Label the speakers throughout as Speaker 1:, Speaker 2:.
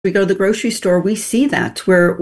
Speaker 1: we go to the grocery store, we see that where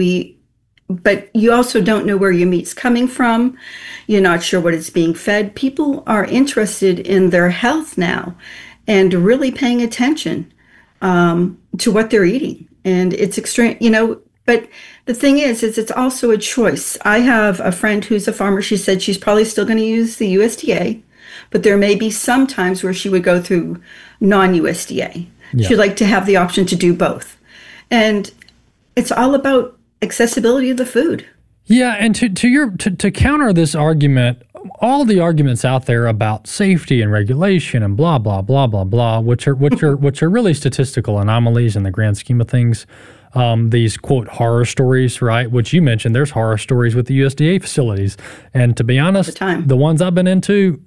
Speaker 1: but you also don't know where your meat's coming from. You're not sure what it's being fed. People are interested in their health now and really paying attention to what they're eating. And it's extreme, but the thing is it's also a choice. I have a friend who's a farmer. She said she's probably still going to use the USDA, but there may be some times where she would go through non-USDA.
Speaker 2: Yeah.
Speaker 1: She'd like to have the option to do both. And it's all about accessibility of the food.
Speaker 2: Yeah, and to counter this argument, all the arguments out there about safety and regulation and blah blah blah blah blah, which are really statistical anomalies in the grand scheme of things. These quote horror stories, right? Which you mentioned, there's horror stories with the USDA facilities, and to be honest, the ones I've been into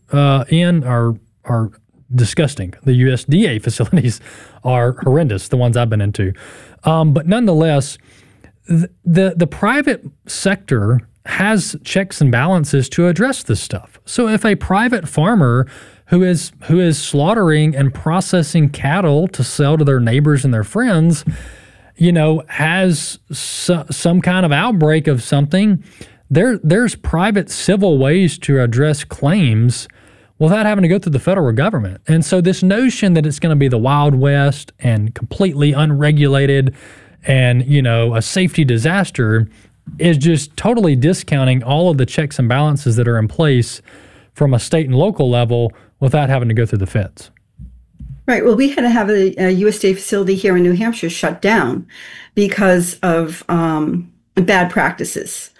Speaker 2: are disgusting. The USDA facilities are horrendous. The ones I've been into, but nonetheless. The private sector has checks and balances to address this stuff. So if a private farmer who is slaughtering and processing cattle to sell to their neighbors and their friends, has some kind of outbreak of something, there's private civil ways to address claims without having to go through the federal government. And so this notion that it's going to be the Wild West and completely unregulated and, a safety disaster is just totally discounting all of the checks and balances that are in place from a state and local level without having to go through the feds.
Speaker 1: Right. Well, we had to have a USDA facility here in New Hampshire shut down because of bad practices,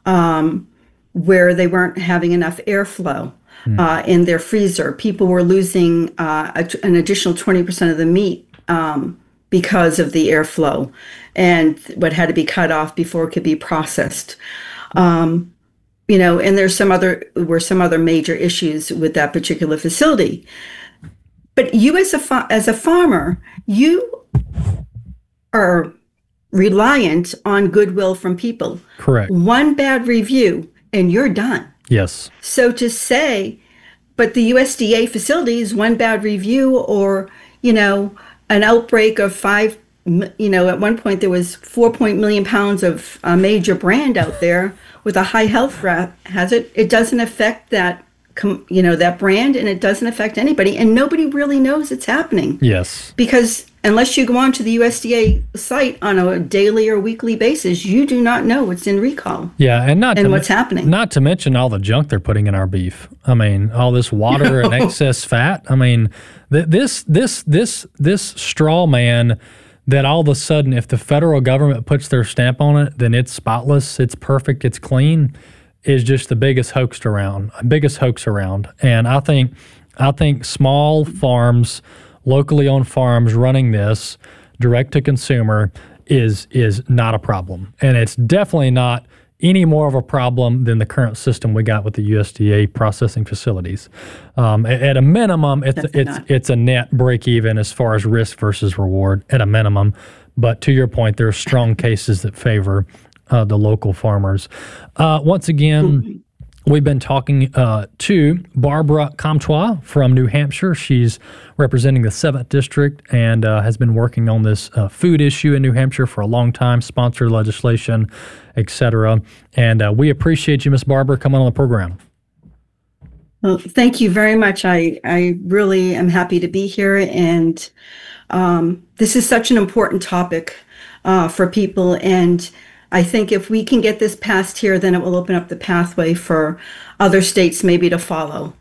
Speaker 1: where they weren't having enough airflow in their freezer. People were losing an additional 20% of the meat because of the airflow and what had to be cut off before it could be processed. And there's some other major issues with that particular facility. But you as a farmer, you are reliant on goodwill from people.
Speaker 2: Correct.
Speaker 1: One bad review and you're done.
Speaker 2: Yes.
Speaker 1: So to say, but the USDA facilities, one bad review or, an outbreak of at one point there was 4 million pounds of a major brand out there with a high health hazard. It doesn't affect that brand, and it doesn't affect anybody, and nobody really knows it's happening.
Speaker 2: Yes.
Speaker 1: Because unless you go onto the USDA site on a daily or weekly basis, you do not know what's in recall.
Speaker 2: Yeah, and
Speaker 1: what's happening.
Speaker 2: Not to mention all the junk they're putting in our beef. I mean, all this water and excess fat. I mean, this straw man that all of a sudden, if the federal government puts their stamp on it, then it's spotless, it's perfect, it's clean, is just the biggest hoax around. And I think small farms, locally owned farms running this direct to consumer is not a problem. And it's definitely not any more of a problem than the current system we got with the USDA processing facilities. At a minimum, it's a net break even as far as risk versus reward at a minimum. But to your point, there are strong cases that favor the local farmers. Once again, we've been talking to Barbara Comtois from New Hampshire. She's representing the 7th District and has been working on this food issue in New Hampshire for a long time, sponsored legislation, etc. And we appreciate you, Ms. Barbara, coming on the program.
Speaker 1: Well, thank you very much. I really am happy to be here. And this is such an important topic for people. And I think if we can get this passed here, then it will open up the pathway for other states maybe to follow.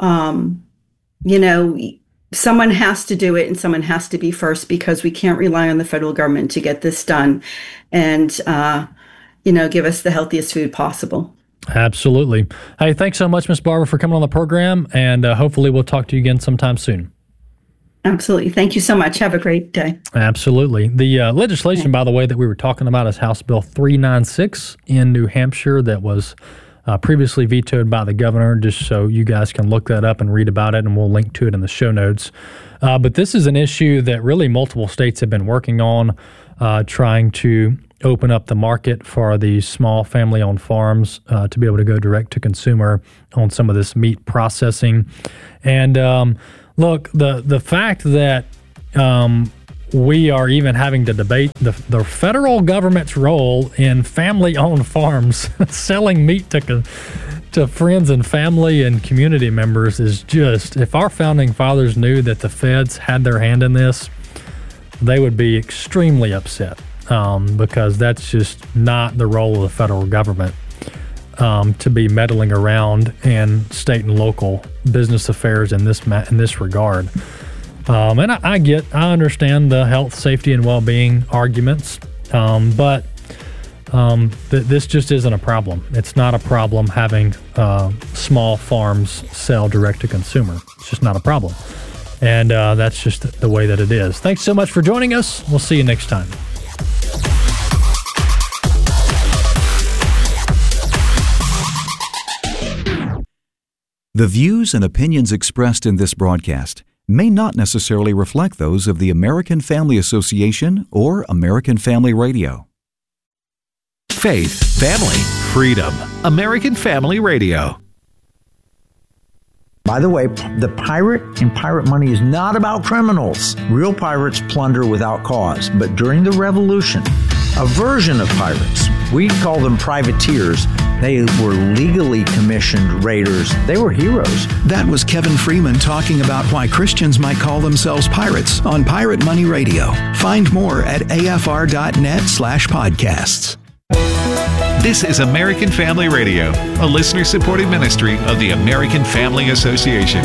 Speaker 1: Someone has to do it and someone has to be first, because we can't rely on the federal government to get this done and, give us the healthiest food possible.
Speaker 2: Absolutely. Hey, thanks so much, Ms. Barbara, for coming on the program, and hopefully we'll talk to you again sometime soon.
Speaker 1: Absolutely. Thank you so much. Have a great day.
Speaker 2: Absolutely. The legislation, by the way, that we were talking about is House Bill 396 in New Hampshire that was previously vetoed by the governor, just so you guys can look that up and read about it, and we'll link to it in the show notes. But this is an issue that really multiple states have been working on, trying to open up the market for these small family-owned farms to be able to go direct to consumer on some of this meat processing. And look, the fact that we are even having to debate the federal government's role in family-owned farms selling meat to friends and family and community members is just, if our founding fathers knew that the feds had their hand in this, they would be extremely upset, because that's just not the role of the federal government, to be meddling around in state and local business affairs in this regard. And I understand the health, safety, and well-being arguments, but this just isn't a problem. It's not a problem having small farms sell direct to consumer. It's just not a problem. And that's just the way that it is. Thanks so much for joining us. We'll see you next time.
Speaker 3: The views and opinions expressed in this broadcast may not necessarily reflect those of the American Family Association or American Family Radio.
Speaker 4: Faith, family, freedom. American Family Radio.
Speaker 5: By the way, the pirate and pirate money is not about criminals. Real pirates plunder without cause. But during the Revolution, a version of pirates, we call them privateers, they were legally commissioned raiders. They were heroes.
Speaker 4: That was Kevin Freeman talking about why Christians might call themselves pirates on Pirate Money Radio. Find more at afr.net/podcasts. This is American Family Radio, a listener-supported ministry of the American Family Association.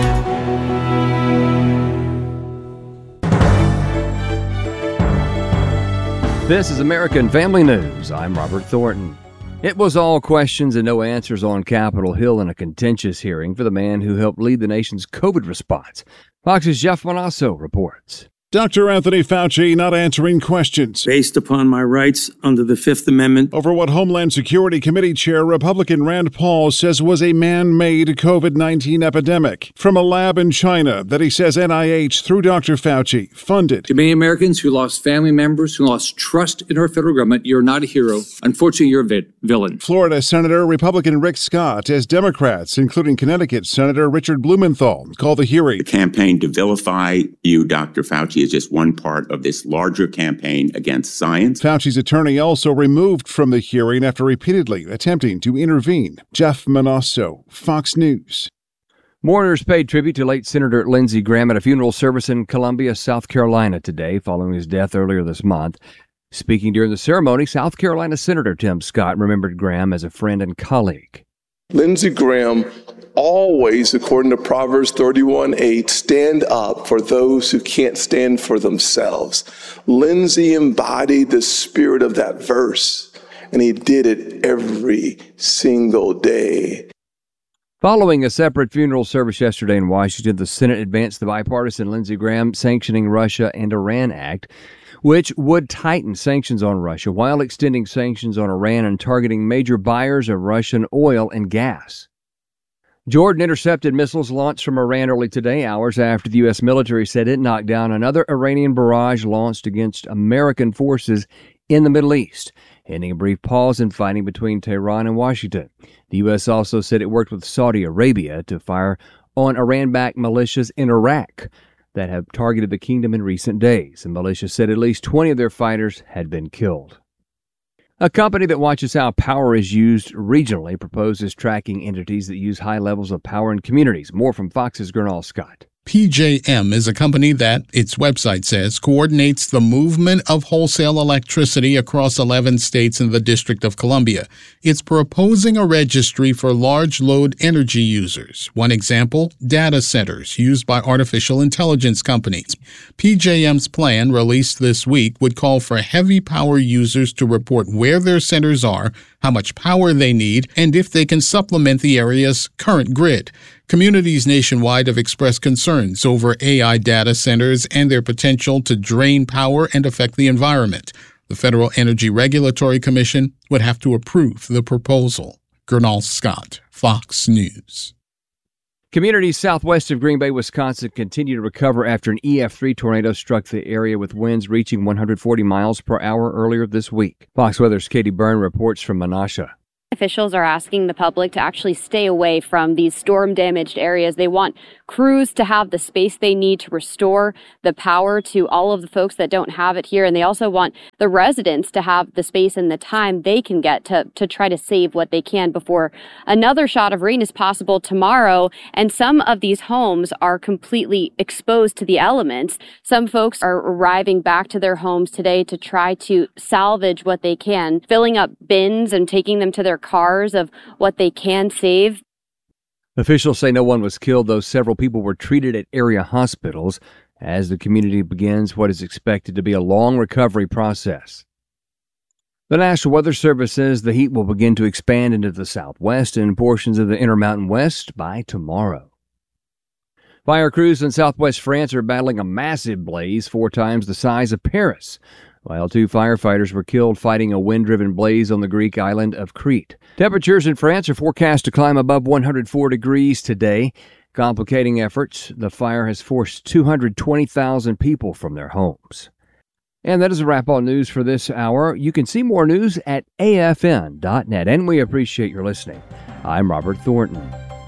Speaker 6: This is American Family News. I'm Robert Thornton. It was all questions and no answers on Capitol Hill in a contentious hearing for the man who helped lead the nation's COVID response. Fox's Jeff Manasso reports.
Speaker 7: Dr. Anthony Fauci not answering questions
Speaker 8: based upon my rights under the Fifth Amendment
Speaker 7: over what Homeland Security Committee Chair Republican Rand Paul says was a man-made COVID-19 epidemic from a lab in China that he says NIH, through Dr. Fauci, funded.
Speaker 8: To many Americans who lost family members, who lost trust in our federal government, you're not a hero. Unfortunately, you're a villain.
Speaker 7: Florida Senator Republican Rick Scott, as Democrats, including Connecticut Senator Richard Blumenthal, call the hearing.
Speaker 9: The campaign to vilify you, Dr. Fauci, is just one part of this larger campaign against science.
Speaker 7: Fauci's attorney also removed from the hearing after repeatedly attempting to intervene. Jeff Manasso, Fox News.
Speaker 6: Mourners paid tribute to late Senator Lindsey Graham at a funeral service in Columbia, South Carolina today, following his death earlier this month. Speaking during the ceremony, South Carolina Senator Tim Scott remembered Graham as a friend and colleague.
Speaker 10: Lindsey Graham always, according to Proverbs 31:8, stand up for those who can't stand for themselves. Lindsey embodied the spirit of that verse, and he did it every single day.
Speaker 6: Following a separate funeral service yesterday in Washington, the Senate advanced the bipartisan Lindsey Graham Sanctioning Russia and Iran Act, which would tighten sanctions on Russia while extending sanctions on Iran and targeting major buyers of Russian oil and gas. Jordan intercepted missiles launched from Iran early today, hours after the U.S. military said it knocked down another Iranian barrage launched against American forces in the Middle East, ending a brief pause in fighting between Tehran and Washington. The U.S. also said it worked with Saudi Arabia to fire on Iran-backed militias in Iraq that have targeted the kingdom in recent days. The militia said at least 20 of their fighters had been killed. A company that watches how power is used regionally proposes tracking entities that use high levels of power in communities. More from Fox's Gernal Scott.
Speaker 11: PJM is a company that, its website says, coordinates the movement of wholesale electricity across 11 states and the District of Columbia. It's proposing a registry for large load energy users. One example, data centers used by artificial intelligence companies. PJM's plan, released this week, would call for heavy power users to report where their centers are, how much power they need, and if they can supplement the area's current grid. Communities nationwide have expressed concerns over AI data centers and their potential to drain power and affect the environment. The Federal Energy Regulatory Commission would have to approve the proposal. Gernal Scott, Fox News.
Speaker 6: Communities southwest of Green Bay, Wisconsin continue to recover after an EF3 tornado struck the area with winds reaching 140 miles per hour earlier this week. Fox Weather's Katie Byrne reports from Menasha.
Speaker 12: Officials are asking the public to actually stay away from these storm-damaged areas. They want crews to have the space they need to restore the power to all of the folks that don't have it here. And they also want the residents to have the space and the time they can get to try to save what they can before another shot of rain is possible tomorrow. And some of these homes are completely exposed to the elements. Some folks are arriving back to their homes today to try to salvage what they can, filling up bins and taking them to their cars of what they can save.
Speaker 6: Officials say no one was killed, though several people were treated at area hospitals as the community begins what is expected to be a long recovery process. The National Weather Service says the heat will begin to expand into the southwest and portions of the Intermountain West by tomorrow. Fire crews in southwest France are battling a massive blaze 4 times the size of Paris, while 2 firefighters were killed fighting a wind-driven blaze on the Greek island of Crete. Temperatures in France are forecast to climb above 104 degrees today. Complicating efforts, the fire has forced 220,000 people from their homes. And that is a wrap on news for this hour. You can see more news at afn.net, and we appreciate your listening. I'm Robert Thornton.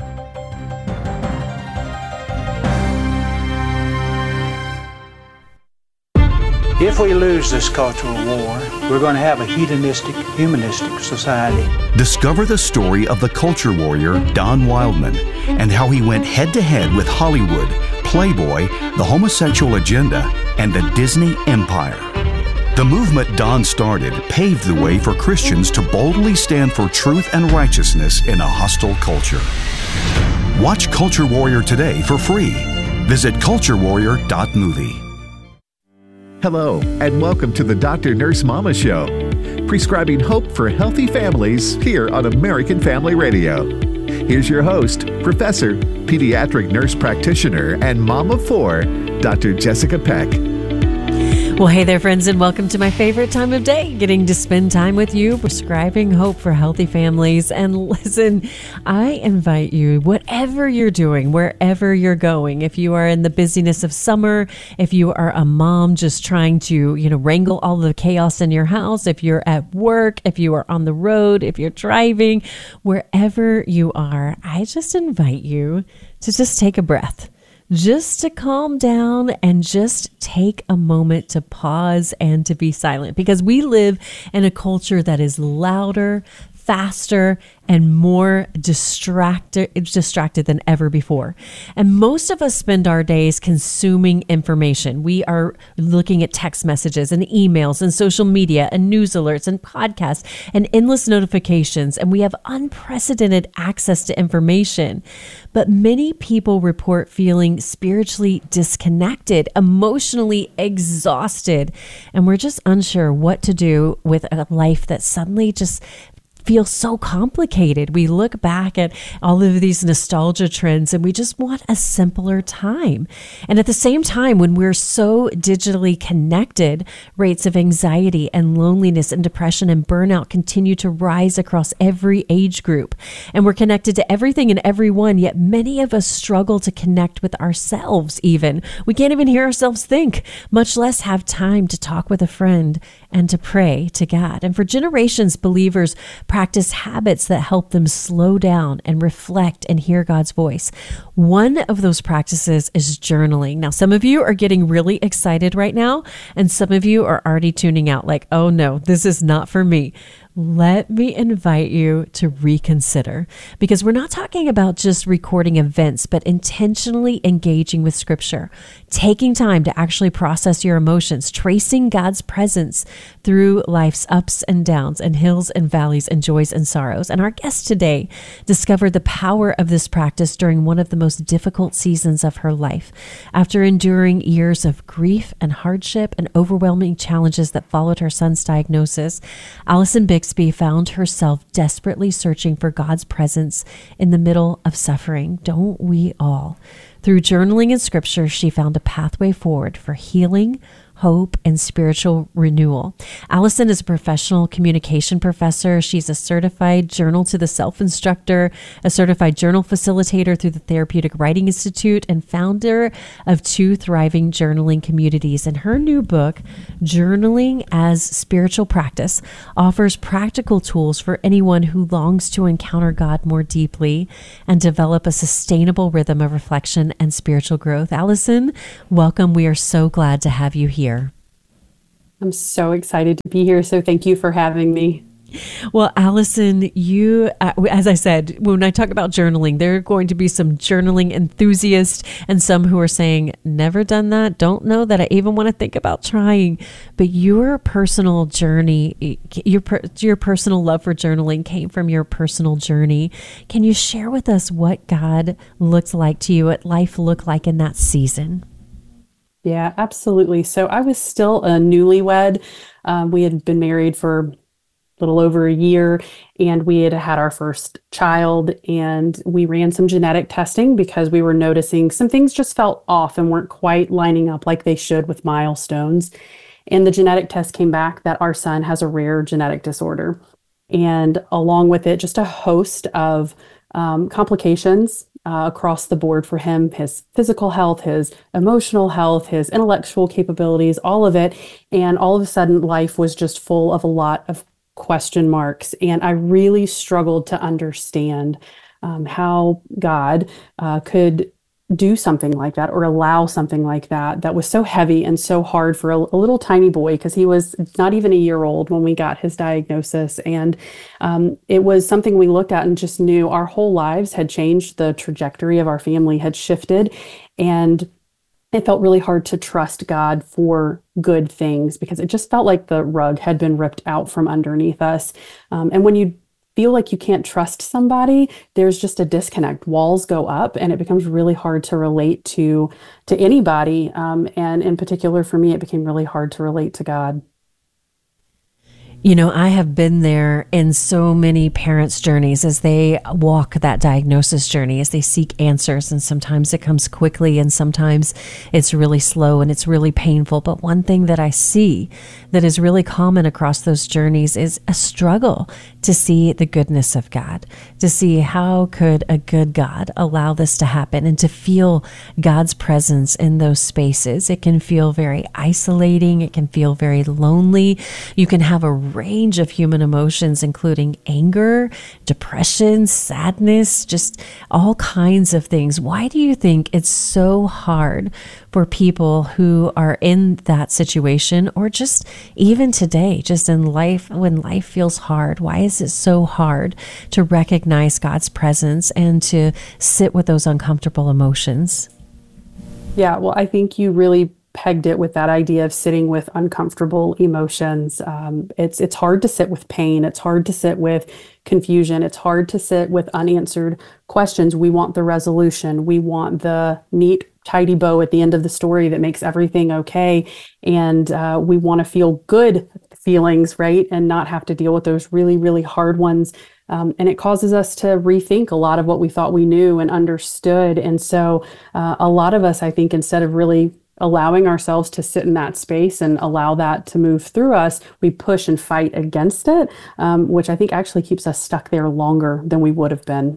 Speaker 13: If we lose this cultural war, we're going to have a hedonistic, humanistic society.
Speaker 3: Discover the story of the culture warrior Don Wildman and how he went head-to-head with Hollywood, Playboy, the homosexual agenda, and the Disney empire. The movement Don started paved the way for Christians to boldly stand for truth and righteousness in a hostile culture. Watch Culture Warrior today for free. Visit culturewarrior.movie.
Speaker 14: Hello, and welcome to the Dr. Nurse Mama Show, prescribing hope for healthy families here on American Family Radio. Here's your host, Professor, Pediatric Nurse Practitioner, and Mom of 4, Dr. Jessica Peck.
Speaker 15: Well, hey there, friends, and welcome to my favorite time of day, getting to spend time with you, prescribing hope for healthy families. And listen, I invite you, whatever you're doing, wherever you're going, if you are in the busyness of summer, if you are a mom just trying to, wrangle all the chaos in your house, if you're at work, if you are on the road, if you're driving, wherever you are, I just invite you to just take a breath. Just to calm down and just take a moment to pause and to be silent, because we live in a culture that is louder, faster, and more distracted than ever before. And most of us spend our days consuming information. We are looking at text messages and emails and social media and news alerts and podcasts and endless notifications, and we have unprecedented access to information. But many people report feeling spiritually disconnected, emotionally exhausted, and we're just unsure what to do with a life that suddenly just feels so complicated. We look back at all of these nostalgia trends and we just want a simpler time. And at the same time, when we're so digitally connected, rates of anxiety and loneliness and depression and burnout continue to rise across every age group. And we're connected to everything and everyone, yet many of us struggle to connect with ourselves even. We can't even hear ourselves think, much less have time to talk with a friend and to pray to God. And for generations, believers practice habits that help them slow down and reflect and hear God's voice. One of those practices is journaling. Now, some of you are getting really excited right now, and some of you are already tuning out like, oh no, this is not for me. Let me invite you to reconsider, because we're not talking about just recording events, but intentionally engaging with Scripture, taking time to actually process your emotions, tracing God's presence through life's ups and downs and hills and valleys and joys and sorrows. And our guest today discovered the power of this practice during one of the most difficult seasons of her life. After enduring years of grief and hardship and overwhelming challenges that followed her son's diagnosis, Allison Bixby found herself desperately searching for God's presence in the middle of suffering. Don't we all? Through journaling and Scripture, she found a pathway forward for healing, hope, and spiritual renewal. Allison is a professional communication professor. She's a certified Journal to the Self instructor, a certified journal facilitator through the Therapeutic Writing Institute, and founder of 2 thriving journaling communities. And her new book, Journaling as Spiritual Practice, offers practical tools for anyone who longs to encounter God more deeply and develop a sustainable rhythm of reflection and spiritual growth. Allison, welcome. We are so glad to have you here.
Speaker 16: I'm so excited to be here. So thank you for having me.
Speaker 15: Well, Allison, you, as I said, when I talk about journaling, there are going to be some journaling enthusiasts and some who are saying, never done that, don't know that I even want to think about trying. But your personal journey, your personal love for journaling came from your personal journey. Can you share with us what God looked like to you, what life looked like in that season?
Speaker 16: Yeah, absolutely. So I was still a newlywed. We had been married for little over a year, and we had had our first child, and we ran some genetic testing because we were noticing some things just felt off and weren't quite lining up like they should with milestones. And the genetic test came back that our son has a rare genetic disorder, and along with it, just a host of complications across the board for him, his physical health, his emotional health, his intellectual capabilities, all of it. And all of a sudden, life was just full of a lot of question marks. And I really struggled to understand how God could do something like that or allow something like that was so heavy and so hard for a little tiny boy, because he was not even a year old when we got his diagnosis. And it was something we looked at and just knew our whole lives had changed. The trajectory of our family had shifted, and it felt really hard to trust God for good things because it just felt like the rug had been ripped out from underneath us. And when you feel like you can't trust somebody, there's just a disconnect. Walls go up, and it becomes really hard to relate to anybody. And in particular, for me, it became really hard to relate to God.
Speaker 15: You know, I have been there in so many parents' journeys as they walk that diagnosis journey, as they seek answers. And sometimes it comes quickly and sometimes it's really slow and it's really painful. But one thing that I see that is really common across those journeys is a struggle to see the goodness of God, to see how could a good God allow this to happen, and to feel God's presence in those spaces. It can feel very isolating. It can feel very lonely. You can have a range of human emotions, including anger, depression, sadness, just all kinds of things. Why do you think it's so hard for people who are in that situation, or just even today, just in life, when life feels hard? Why is it so hard to recognize God's presence and to sit with those uncomfortable emotions?
Speaker 16: Yeah, well, I think you really pegged it with that idea of sitting with uncomfortable emotions. It's hard to sit with pain. It's hard to sit with confusion. It's hard to sit with unanswered questions. We want the resolution. We want the neat, tidy bow at the end of the story that makes everything okay. And we want to feel good feelings, right? And not have to deal with those really, really hard ones. And it causes us to rethink a lot of what we thought we knew and understood. And so a lot of us, I think, instead of really allowing ourselves to sit in that space and allow that to move through us, we push and fight against it, which I think actually keeps us stuck there longer than we would have been.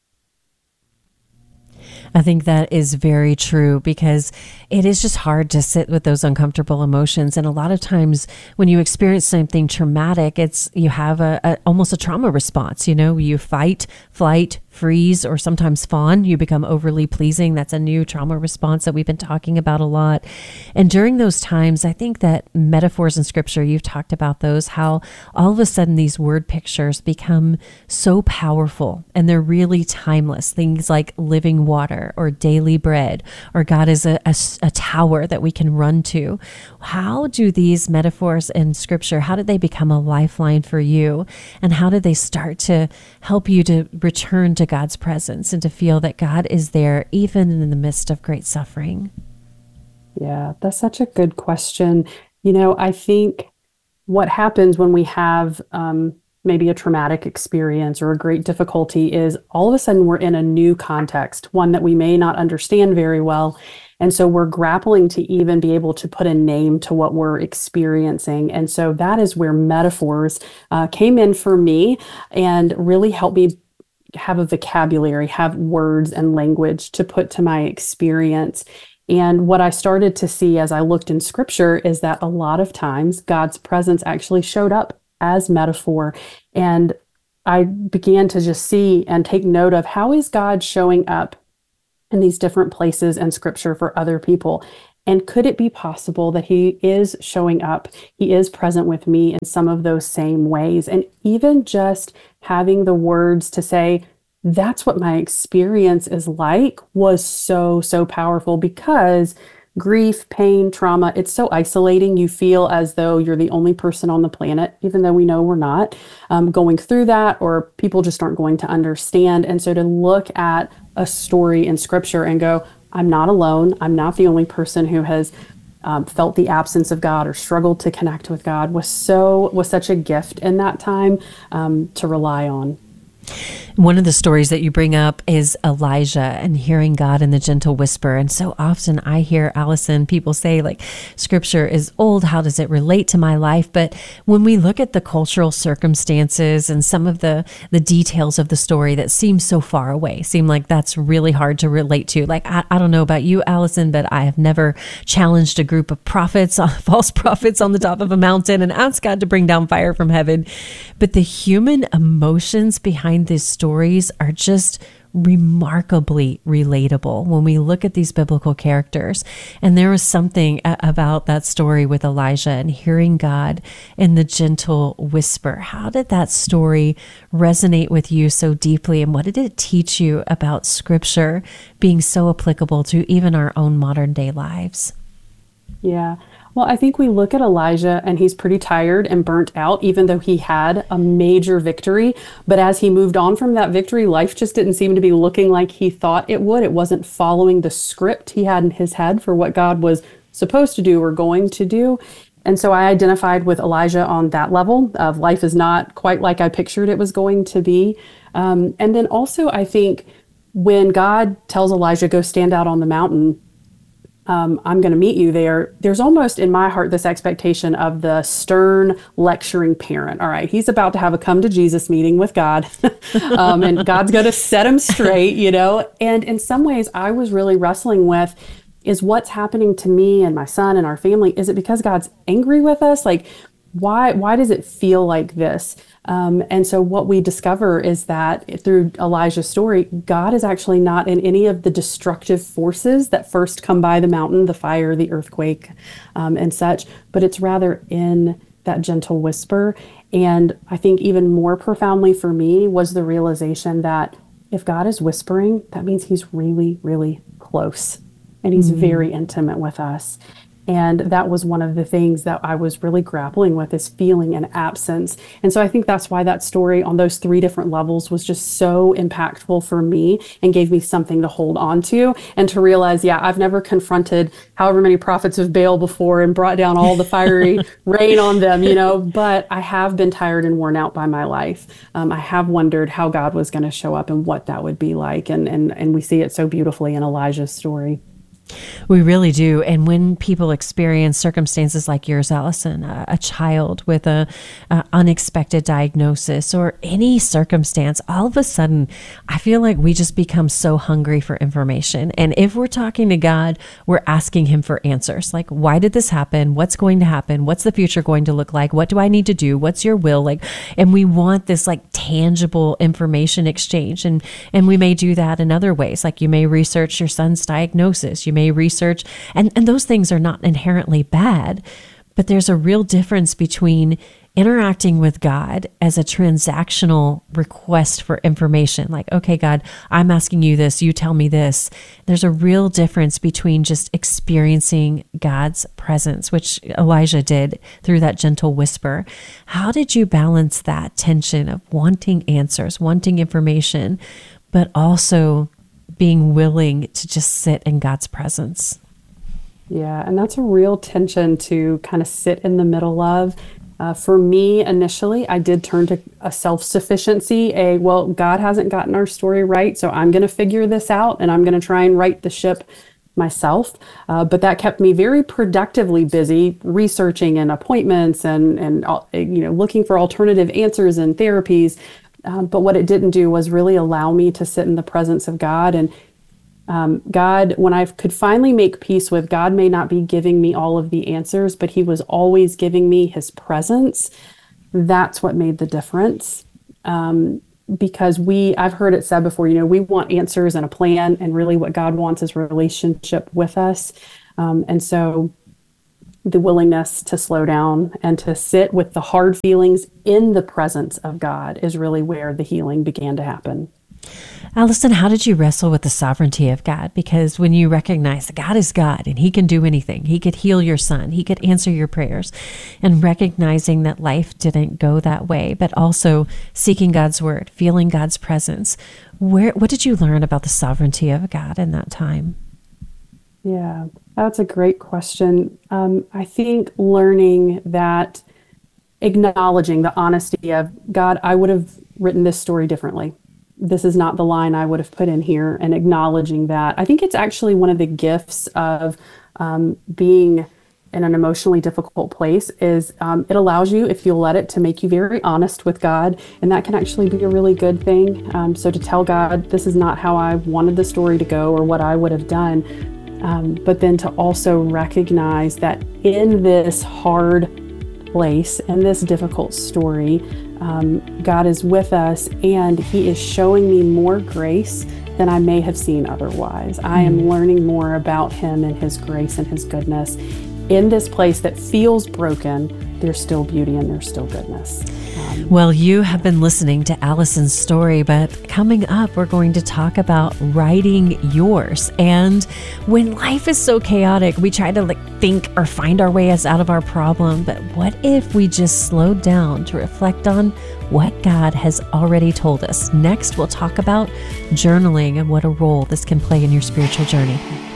Speaker 15: I think that is very true, because it is just hard to sit with those uncomfortable emotions. And a lot of times when you experience something traumatic, you have almost a trauma response. You know, you fight, flight, freeze, or sometimes fawn. You become overly pleasing. That's a new trauma response that we've been talking about a lot. And during those times, I think that metaphors in scripture, you've talked about those, how all of a sudden these word pictures become so powerful and they're really timeless. Things like living water or daily bread, or God is a tower that we can run to. How do these metaphors in scripture, how did they become a lifeline for you? And how did they start to help you to return to God's presence and to feel that God is there even in the midst of great suffering?
Speaker 16: Yeah, that's such a good question. You know, I think what happens when we have maybe a traumatic experience or a great difficulty is all of a sudden we're in a new context, one that we may not understand very well. And so we're grappling to even be able to put a name to what we're experiencing. And so that is where metaphors came in for me and really helped me have a vocabulary, have words and language to put to my experience. And what I started to see as I looked in scripture is that a lot of times God's presence actually showed up as metaphor. And I began to just see and take note of how is God showing up in these different places in scripture for other people. And could it be possible that he is showing up, he is present with me in some of those same ways? And even just having the words to say, that's what my experience is like, was so powerful, because grief, pain, trauma, it's so isolating. You feel as though you're the only person on the planet, even though we know we're not, going through that, or people just aren't going to understand. And so to look at a story in scripture and go, I'm not alone. I'm not the only person who has felt the absence of God or struggled to connect with God, was such a gift in that time to rely on.
Speaker 15: One of the stories that you bring up is Elijah and hearing God in the gentle whisper. And so often I hear, Allison, people say, like, scripture is old. How does it relate to my life? But when we look at the cultural circumstances and some of the details of the story that seem so far away, seem like that's really hard to relate to. Like, I don't know about you, Allison, but I have never challenged a group of prophets, false prophets on the top of a mountain and asked God to bring down fire from heaven. But the human emotions behind these stories are just remarkably relatable when we look at these biblical characters. And there was something about that story with Elijah and hearing God in the gentle whisper. How did that story resonate with you so deeply? And what did it teach you about scripture being so applicable to even our own modern day lives?
Speaker 16: Yeah. Well, I think we look at Elijah and he's pretty tired and burnt out, even though he had a major victory. But as he moved on from that victory, life just didn't seem to be looking like he thought it would. It wasn't following the script he had in his head for what God was supposed to do or going to do. And so I identified with Elijah on that level of life is not quite like I pictured it was going to be. And then also, I think when God tells Elijah, go stand out on the mountain, I'm going to meet you there. There's almost in my heart this expectation of the stern lecturing parent. All right, he's about to have a come to Jesus meeting with God, and God's going to set him straight, you know. And in some ways, I was really wrestling with, is what's happening to me and my son and our family, is it because God's angry with us? Like, why does it feel like this? And so what we discover is that through Elijah's story, God is actually not in any of the destructive forces that first come by the mountain, the fire, the earthquake, and such, but it's rather in that gentle whisper. And I think even more profoundly for me was the realization that if God is whispering, that means he's really, really close, and he's very intimate with us. And that was one of the things that I was really grappling with, is feeling an absence. And so I think that's why that story on those three different levels was just so impactful for me and gave me something to hold on to and to realize, yeah, I've never confronted however many prophets of Baal before and brought down all the fiery rain on them, you know, but I have been tired and worn out by my life. I have wondered how God was going to show up and what that would be like. And we see it so beautifully in Elijah's story.
Speaker 15: We really do. And when people experience circumstances like yours, Allison, a child with a unexpected diagnosis or any circumstance, all of a sudden, I feel like we just become so hungry for information. And if we're talking to God, we're asking him for answers. Like, why did this happen? What's going to happen? What's the future going to look like? What do I need to do? What's your will? Like, and we want this like tangible information exchange. And we may do that in other ways. Like, you may research your son's diagnosis. You may research, and those things are not inherently bad, but there's a real difference between interacting with God as a transactional request for information. Like, okay, God, I'm asking you this, you tell me this. There's a real difference between just experiencing God's presence, which Elijah did through that gentle whisper. How did you balance that tension of wanting answers, wanting information, but also being willing to just sit in God's presence?
Speaker 16: Yeah, and that's a real tension to kind of sit in the middle of. For me, initially, I did turn to a self-sufficiency, well, God hasn't gotten our story right, so I'm going to figure this out, and I'm going to try and right the ship myself, but that kept me very productively busy researching and appointments and looking for alternative answers and therapies. But what it didn't do was really allow me to sit in the presence of God. And God, when I could finally make peace with God, may not be giving me all of the answers, but He was always giving me His presence. That's what made the difference. Because I've heard it said before, we want answers and a plan, and really what God wants is relationship with us. And so the willingness to slow down and to sit with the hard feelings in the presence of God is really where the healing began to happen.
Speaker 15: Allison, how did you wrestle with the sovereignty of God? Because when you recognize that God is God and He can do anything, He could heal your son, He could answer your prayers, and recognizing that life didn't go that way, but also seeking God's word, feeling God's presence, what did you learn about the sovereignty of God in that time?
Speaker 16: Yeah, that's a great question. I think learning that, acknowledging the honesty of God, I would have written this story differently. This is not the line I would have put in here, and acknowledging that. I think it's actually one of the gifts of being in an emotionally difficult place is it allows you, if you'll let it, to make you very honest with God, and that can actually be a really good thing. So to tell God, this is not how I wanted the story to go or what I would have done, but then to also recognize that in this hard place, in this difficult story, God is with us, and He is showing me more grace than I may have seen otherwise. I am learning more about Him and His grace and His goodness. In this place that feels broken, there's still beauty and there's still goodness.
Speaker 15: Well, you have been listening to Allison's story, but coming up, we're going to talk about writing yours. And when life is so chaotic, we try to think or find our way out of our problem. But what if we just slowed down to reflect on what God has already told us? Next, we'll talk about journaling and what a role this can play in your spiritual journey.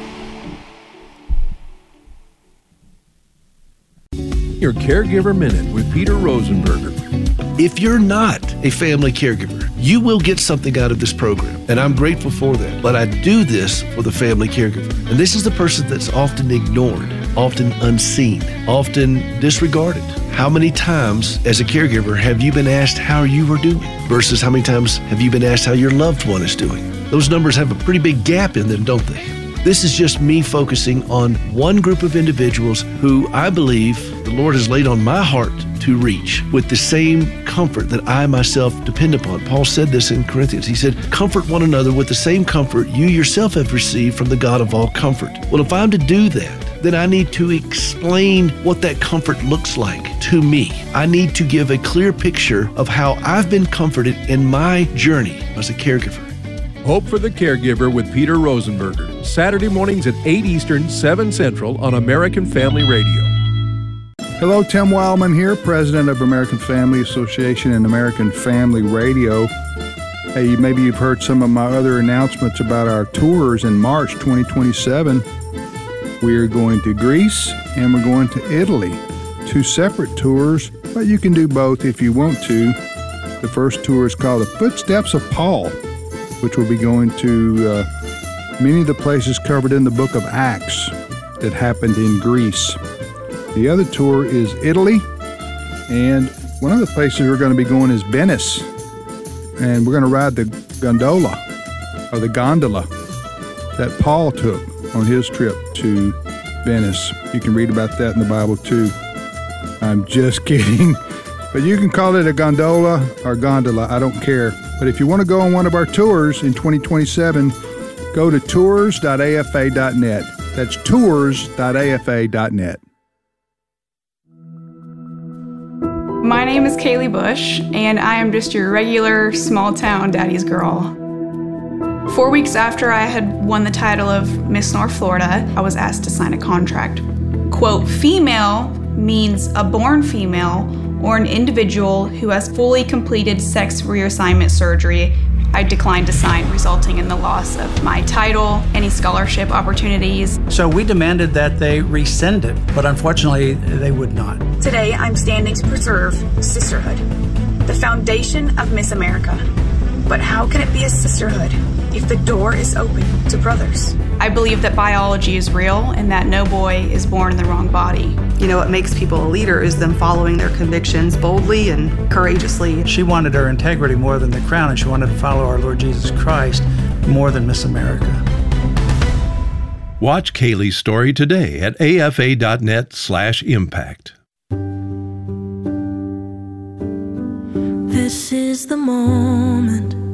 Speaker 17: Your Caregiver Minute with Peter Rosenberger. If you're not a family caregiver, you will get something out of this program, and I'm grateful for that. But I do this for the family caregiver. And this is the person that's often ignored, often unseen, often disregarded. How many times as a caregiver have you been asked how you are doing versus how many times have you been asked how your loved one is doing? Those numbers have a pretty big gap in them, don't they? This is just me focusing on one group of individuals who I believe the Lord has laid on my heart to reach with the same comfort that I myself depend upon. Paul said this in Corinthians. He said, comfort one another with the same comfort you yourself have received from the God of all comfort. Well, if I'm to do that, then I need to explain what that comfort looks like to me. I need to give a clear picture of how I've been comforted in my journey as a caregiver.
Speaker 11: Hope for the Caregiver with Peter Rosenberger. Saturday mornings at 8 Eastern, 7 Central on American Family Radio.
Speaker 18: Hello, Tim Wildman here, President of American Family Association and American Family Radio. Hey, maybe you've heard some of my other announcements about our tours in March 2027. We're going to Greece and we're going to Italy. 2 separate tours, but you can do both if you want to. The first tour is called The Footsteps of Paul, which will be going to many of the places covered in the book of Acts that happened in Greece. The other tour is Italy, and one of the places we're going to be going is Venice, and we're going to ride the gondola that Paul took on his trip to Venice. You can read about that in the Bible too. I'm just kidding, but you can call it a gondola or gondola, I don't care. But if you want to go on one of our tours in 2027, go to tours.afa.net. That's tours.afa.net.
Speaker 19: My name is Kaylee Bush, and I am just your regular small-town daddy's girl. 4 weeks after I had won the title of Miss North Florida, I was asked to sign a contract. Quote, female means a born female or an individual who has fully completed sex reassignment surgery. I declined to sign, resulting in the loss of my title, any scholarship opportunities.
Speaker 20: So we demanded that they rescind it, but unfortunately they would not.
Speaker 21: Today I'm standing to preserve sisterhood, the foundation of Miss America. But how can it be a sisterhood if the door is open to brothers?
Speaker 19: I believe that biology is real and that no boy is born in the wrong body.
Speaker 1: You know, what makes people a leader is them following their convictions boldly and courageously.
Speaker 20: She wanted her integrity more than the crown, and she wanted to follow our Lord Jesus Christ more than Miss America.
Speaker 17: Watch Kaylee's story today at afa.net/impact.
Speaker 22: This is the moment